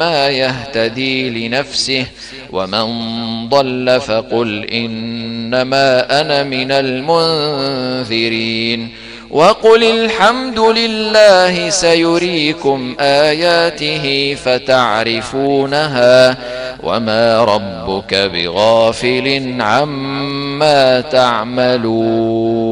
ما يهتدي لنفسه، ومن ضل فقل إنما أنا من المنذرين. وقل الحمد لله سيريكم آياته فتعرفونها، وما ربك بغافل عما تعملون.